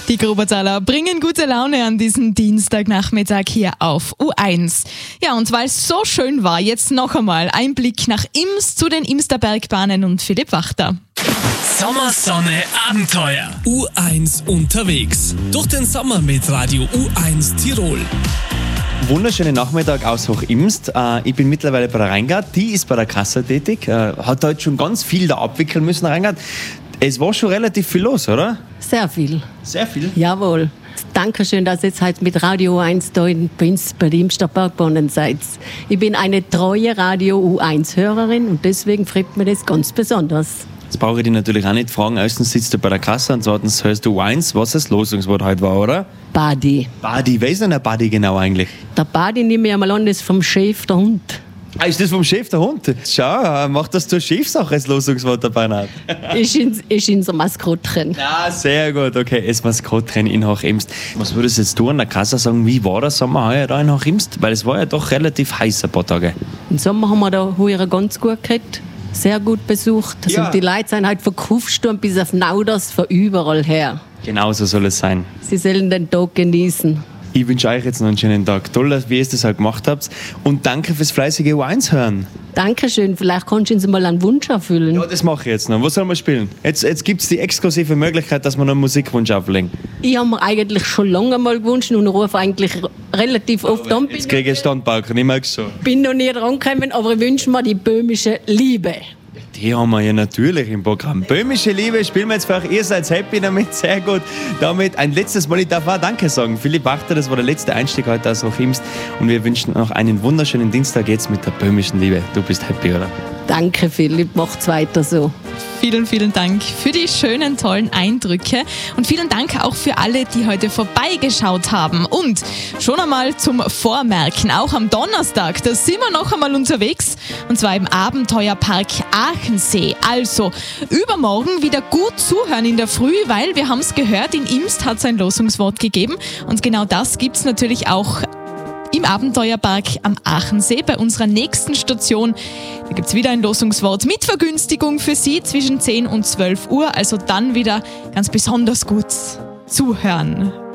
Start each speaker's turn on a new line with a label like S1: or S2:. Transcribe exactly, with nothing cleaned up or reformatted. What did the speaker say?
S1: Die Grubertaler bringen gute Laune an diesem Dienstagnachmittag hier auf U eins. Ja, und weil es so schön war, jetzt noch einmal ein Blick nach Ims zu den Imster Bergbahnen und Philipp Wachter.
S2: Sommer, Sonne, Abenteuer. U eins unterwegs. Durch den Sommer mit Radio U eins Tirol.
S3: Wunderschönen Nachmittag aus Hochimst. Äh, ich bin mittlerweile bei der Rheingard. Die ist bei der Kasse tätig. Äh, hat heute schon ganz viel da abwickeln müssen, Rheingard. Es war schon relativ viel los, oder?
S4: Sehr viel.
S3: Sehr viel?
S4: Jawohl. Dankeschön, dass ihr jetzt halt mit Radio U eins da in Binz bei den Imster Bergbahnen seid. Ich bin eine treue Radio U eins Hörerin und deswegen freut mich das ganz besonders.
S3: Jetzt brauche ich dich natürlich auch nicht fragen. Erstens sitzt du bei der Kasse und zweitens hörst du U eins, was das Losungswort heute war, oder?
S4: Badi.
S3: Badi. Wer ist denn der Badi genau eigentlich?
S4: Der Badi, nehme ich einmal an, ist vom Chef, der Hund.
S3: Ah, ist das vom Chef der Hund? Schau, macht das zur Chefsache, das Losungswort dabei nicht.
S4: ist, in, ist unser Maskottchen.
S3: Ja, sehr gut. Okay, das Maskottchen in Hochimst. Was würdest du jetzt du an der Kasse sagen, wie war der Sommer heuer da in Hochimst? Weil es war ja doch relativ heiß ein paar Tage.
S4: Im Sommer haben wir da heuer ganz gut gekriegt. Sehr gut besucht. Also
S3: Ja.
S4: die Leute sind halt von Kufsturm bis auf Nauders, von überall her.
S3: Genau so soll es sein.
S4: Sie sollen den Tag genießen.
S3: Ich wünsche euch jetzt noch einen schönen Tag. Toll, dass ihr das halt gemacht habt. Und danke fürs fleißige U eins hören.
S4: Dankeschön, vielleicht kannst du uns mal einen Wunsch erfüllen.
S3: Ja, das mache ich jetzt noch. Was sollen wir spielen? Jetzt, jetzt gibt es die exklusive Möglichkeit, dass wir noch einen Musikwunsch auflegen.
S4: Ich habe mir eigentlich schon lange mal gewünscht und rufe eigentlich relativ oft an. Bin,
S3: Jetzt kriege ich Standbalken, ich merke schon.
S4: bin noch nie dran gekommen, aber ich wünsche mir die böhmische Liebe.
S3: Die haben wir ja natürlich im Programm. Böhmische Liebe spielen wir jetzt für euch. Ihr seid happy damit, sehr gut. Damit ein letztes Mal, ich darf auch Danke sagen. Philipp Wachter, das war der letzte Einstieg heute aus Hochimst. Und wir wünschen noch einen wunderschönen Dienstag jetzt mit der böhmischen Liebe. Du bist happy, oder?
S4: Danke Philipp, macht's weiter so.
S1: Vielen, vielen Dank für die schönen, tollen Eindrücke und vielen Dank auch für alle, die heute vorbeigeschaut haben. Und schon einmal zum Vormerken, auch am Donnerstag, da sind wir noch einmal unterwegs und zwar im Abenteuerpark Aachensee. Also übermorgen wieder gut zuhören in der Früh, weil wir haben es gehört, in Imst hat es ein Losungswort gegeben und genau das gibt es natürlich auch im Abenteuerpark am Aachensee bei unserer nächsten Station. Da gibt es wieder ein Losungswort mit Vergünstigung für Sie zwischen zehn und zwölf Uhr. Also dann wieder ganz besonders gut zuhören.